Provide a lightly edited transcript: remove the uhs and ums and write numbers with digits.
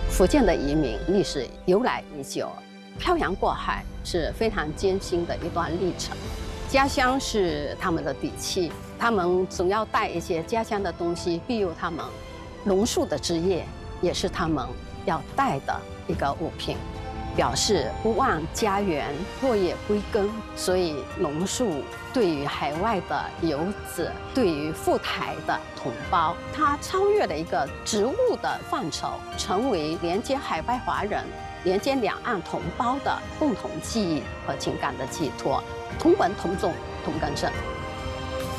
福建的移民历史由来已久，漂洋过海是非常艰辛的一段历程。家乡是他们的底气，他们总要带一些家乡的东西庇佑他们。榕树的枝叶也是他们要带的一个物品，表示不忘家园，落叶归根。所以榕树对于海外的游子，对于赴台的同胞，它超越了一个植物的范畴，成为连接海外华人、连接两岸同胞的共同记忆和情感的寄托。同文同种同根生。